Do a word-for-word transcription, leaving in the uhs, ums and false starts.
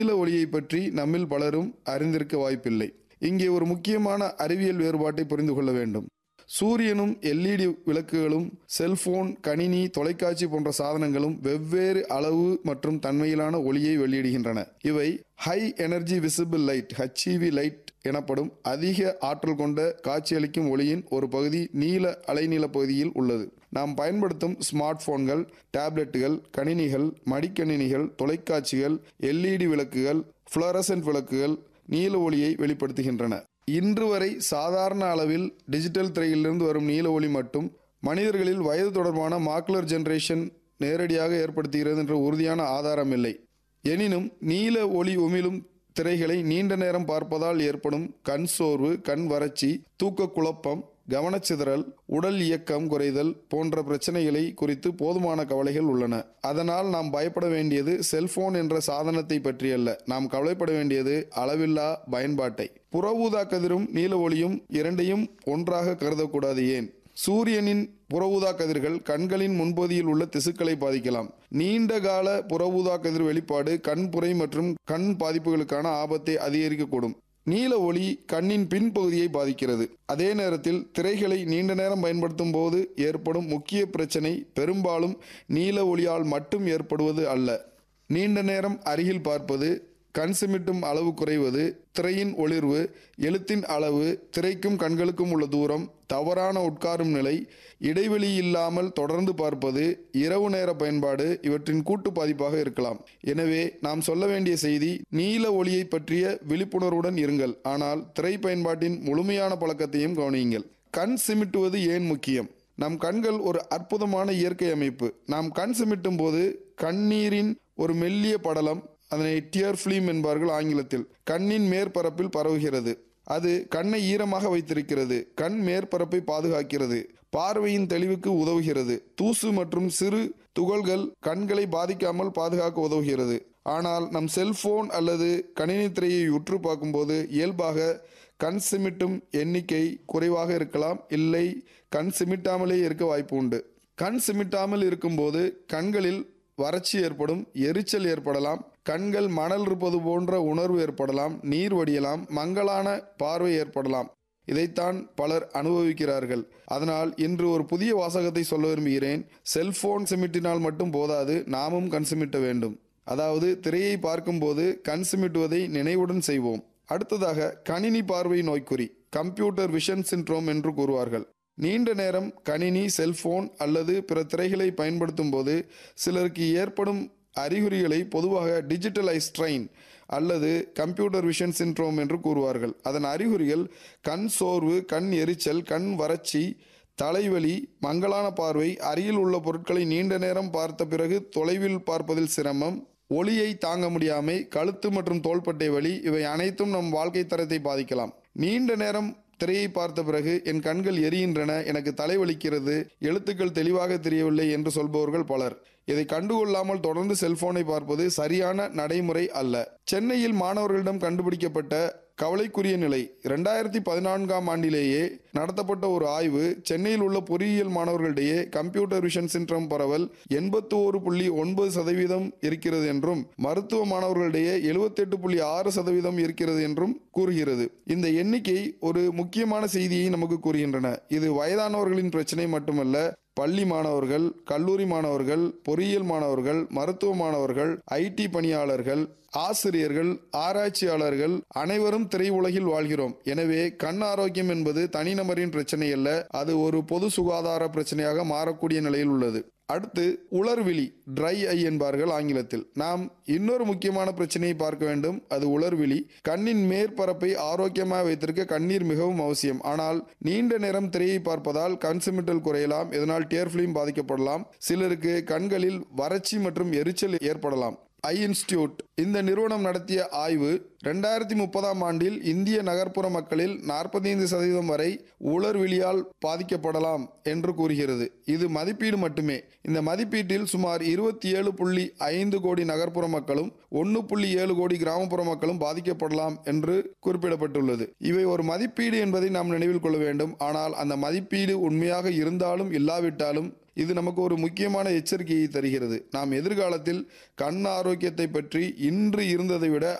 நீல ஒளியை பற்றி நம்மில் பலரும் அறிந்திருக்க வாய்ப்பில்லை. இங்கே ஒரு முக்கியமான அறிவியல் வேறுபாட்டை புரிந்து கொள்ள வேண்டும். சூரியனும் எல்இடி விளக்குகளும் செல்போன், கணினி, தொலைக்காட்சி போன்ற சாதனங்களும் வெவ்வேறு அளவு மற்றும் தன்மையிலான ஒளியை வெளியிடுகின்றன. இவை high energy visible light (HEV) light எனப்படும் அதிக ஆற்றல் கொண்ட காட்சியளிக்கும் ஒளியின் ஒரு பகுதி நீல அலைநீள பகுதியில் உள்ளது. நாம் பயன்படுத்தும் ஸ்மார்ட் போன்கள், டேப்லெட்டுகள், கணினிகள், மடிக்கணினிகள், தொலைக்காட்சிகள், எல்இடி விளக்குகள், புளோரசன்ட் விளக்குகள் நீல ஒளியை வெளிப்படுத்துகின்றன. இன்று வரை சாதாரண அளவில் டிஜிட்டல் திரையிலிருந்து வரும் நீல ஒளி மட்டும் மனிதர்களில் வயது தொடர்பான மாக்குலர் ஜெனரேஷன் நேரடியாக ஏற்படுத்துகிறது என்ற உறுதியான ஆதாரம் இல்லை. எனினும் நீல ஒளி உமிழும் திரைகளை நீண்ட நேரம் பார்ப்பதால் ஏற்படும் கண் சோர்வு, கண் வறட்சி, தூக்க குழப்பம், கவனச்சிதறல், உடல் இயக்கம் குறைதல் போன்ற பிரச்சனைகளை குறித்து போதுமான கவலைகள் உள்ளன. அதனால் நாம் பயப்பட வேண்டியது செல்போன் என்ற சாதனத்தை பற்றியல்ல. நாம் கவலைப்பட வேண்டியது அளவில்லா பயன்பாட்டை. புற ஊதா கதிரும் நீல ஒளியும் இரண்டையும் ஒன்றாக கருதக்கூடாது. ஏன்? சூரியனின் புற ஊதா கதிர்கள் கண்களின் முன்பகுதியில் உள்ள திசுக்களை பாதிக்கலாம். நீண்ட கால புற ஊதா கதிர் வெளிப்பாடு கண்புரை மற்றும் கண் பாதிப்புகளுக்கான ஆபத்தை அதிகரிக்கக்கூடும். நீல ஒளி கண்ணின் பின்பகுதியை பாதிக்கிறது. அதே நேரத்தில் திரைகளை நீண்ட நேரம் பயன்படுத்தும் போது ஏற்படும் முக்கிய பிரச்சனை பெரும்பாலும் நீல ஒளியால் மட்டும் ஏற்படுவது அல்ல. நீண்ட நேரம் அருகில் பார்ப்பது, கண் சிமிட்டும் அளவு குறைவது, திரையின் ஒளிர்வு, எழுத்தின் அளவு, திரைக்கும் கண்களுக்கும் உள்ள தூரம், தவறான உட்காரும் நிலை, இடைவெளி இல்லாமல் தொடர்ந்து பார்ப்பது, இரவு நேர பயன்பாடு இவற்றின் கூட்டு பாதிப்பாக இருக்கலாம். எனவே நாம் சொல்ல வேண்டிய செய்தி, நீல ஒளியை பற்றிய விழிப்புணர்வுடன் இருங்கள். ஆனால் திரை பயன்பாட்டின் முழுமையான பழக்கத்தையும் கவனியுங்கள். கண் சிமிட்டுவது ஏன் முக்கியம்? நம் கண்கள் ஒரு அற்புதமான இயற்கை அமைப்பு. நாம் கண் சிமிட்டும் போது கண்ணீரின் ஒரு மெல்லிய படலம், அதனை டியர் ஃபிலிம் என்பார்கள் ஆங்கிலத்தில், கண்ணின் மேற்பரப்பில் பரவுகிறது. அது கண்ணை ஈரமாக வைத்திருக்கிறது, கண் மேற்பரப்பை பாதுகாக்கிறது, பார்வையின் தெளிவுக்கு உதவுகிறது, தூசு மற்றும் சிறு துகள்கள் கண்களை பாதிக்காமல் பாதுகாக்க உதவுகிறது. ஆனால் நம் செல்போன் அல்லது கணினி திரையை உற்று பார்க்கும்போது இயல்பாக கண் சிமிட்டும் எண்ணிக்கை குறைவாக இருக்கலாம், இல்லை கண் சிமிட்டாமலே இருக்க வாய்ப்பு உண்டு. கண் சிமிட்டாமல் இருக்கும்போது கண்களில் வறட்சி ஏற்படும், எரிச்சல் ஏற்படலாம், கண்கள் மணல் இருப்பது போன்ற உணர்வு ஏற்படலாம், நீர் வடியலாம், மங்கலான பார்வை ஏற்படலாம். இதைத்தான் பலர் அனுபவிக்கிறார்கள். அதனால் இன்று ஒரு புதிய வாசகத்தை சொல்ல விரும்புகிறேன். செல்போன் சிமிட்டினால் மட்டும் போதாது, நாமும் கண் சிமிட்ட வேண்டும். அதாவது திரையை பார்க்கும்போது கண் சிமிட்டுவதை நினைவுடன் செய்வோம். அடுத்ததாக கணினி பார்வை நோய்க்குறி, கம்ப்யூட்டர் விஷன் சிண்ட்ரோம் என்று கூறுவார்கள். நீண்ட நேரம் கணினி, செல்போன் அல்லது பிற திரைகளை பயன்படுத்தும் போது சிலருக்கு ஏற்படும் அறிகுறிகளை பொதுவாக டிஜிட்டல் ஐ ஸ்ட்ரெயின் அல்லது கம்ப்யூட்டர் விஷன் சிண்ட்ரோம் என்று கூறுவார்கள். அதன் அறிகுறிகள் கண் சோர்வு, கண் எரிச்சல், கண் வறட்சி, தலைவலி, மங்கலான பார்வை, அருகில் உள்ள பொருட்களை நீண்ட நேரம் பார்த்த பிறகு தொலைவில் பார்ப்பதில் சிரமம், ஒளியை தாங்க முடியாமை, கழுத்து மற்றும் தோள்பட்டை வலி, இவை அனைத்தும் நம் வாழ்க்கை தரத்தை பாதிக்கலாம். நீண்ட நேரம் திரையை பார்த்த பிறகு என் கண்கள் எரிகின்றன, எனக்கு தலைவலிக்கிறது, எழுத்துக்கள் தெளிவாக தெரியவில்லை என்று சொல்பவர்கள் பலர். இதை கண்டுகொள்ளாமல் தொடர்ந்து செல்போனை பார்ப்பது சரியான நடைமுறை அல்ல. சென்னையில் மாணவர்களிடம் கண்டுபிடிக்கப்பட்ட கவலைக்குரிய நிலை. இரண்டாயிரத்தி பதினான்காம் ஆண்டிலேயே நடத்தப்பட்ட ஒரு ஆய்வு சென்னையில் உள்ள பொறியியல் மாணவர்களிடையே கம்ப்யூட்டர் விஷன் சிண்ட்ரோம் பரவல் எண்பத்தி ஒரு புள்ளி ஒன்பது சதவீதம் இருக்கிறது என்றும், மருத்துவ மாணவர்களிடையே எழுபத்தி எட்டு புள்ளி ஆறு சதவீதம் இருக்கிறது என்றும் கூறுகிறது. இந்த எண்ணிக்கை ஒரு முக்கியமான செய்தியை நமக்கு கூறுகின்றன. இது வயதானவர்களின் பிரச்சனை மட்டுமல்ல. பள்ளி மாணவர்கள், கல்லூரி மாணவர்கள், பொறியியல் மாணவர்கள், மருத்துவ மாணவர்கள், ஐடி பணியாளர்கள், ஆசிரியர்கள், ஆராய்ச்சியாளர்கள் அனைவரும் திரையுலகில் வாழ்கிறோம். எனவே கண் ஆரோக்கியம் என்பது தனிநபரின் பிரச்சனை அல்ல, அது ஒரு பொது சுகாதார பிரச்சனையாக மாறக்கூடிய நிலையில் உள்ளது. அடுத்து உலர்விழி, ட்ரை ஐ என்பார்கள் ஆங்கிலத்தில். நாம் இன்னொரு முக்கியமான பிரச்சனையை பார்க்க வேண்டும். அது உலர்விழி. கண்ணின் மேற்பரப்பை ஆரோக்கியமாக வைத்திருக்க கண்ணீர் மிகவும் அவசியம். ஆனால் நீண்ட நேரம் திரையை பார்ப்பதால் கண் சிமிட்டல் குறையலாம், இதனால் டியர் ஃபிலிம் பாதிக்கப்படலாம். சிலருக்கு கண்களில் வறட்சி மற்றும் எரிச்சல் ஏற்படலாம். ஐ இன்ஸ்டிடியூட் இந்த நிறுவனம் நடத்திய ஆய்வு இரண்டாயிரத்தி முப்பதாம் ஆண்டில் இந்திய நகர்ப்புற மக்களில் நாற்பத்தைந்து சதவீதம் வரை உலர்விழியால் பாதிக்கப்படலாம் என்று கூறுகிறது. இது மதிப்பீடு மட்டுமே. இந்த மதிப்பீட்டில் சுமார் இருபத்தி ஏழு புள்ளி ஐந்து கோடி நகர்ப்புற மக்களும் ஒன்று புள்ளி ஏழு கோடி கிராமப்புற மக்களும் பாதிக்கப்படலாம் என்று குறிப்பிடப்பட்டுள்ளது. இவை ஒரு மதிப்பீடு என்பதை நாம் நினைவில் கொள்ள வேண்டும். ஆனால் அந்த மதிப்பீடு உண்மையாக இருந்தாலும் இல்லாவிட்டாலும் இது நமக்கு ஒரு முக்கியமான எச்சரிக்கையை தருகிறது. நாம் எதிர்காலத்தில் கண் ஆரோக்கியத்தை பற்றி இன்று இருந்ததை விட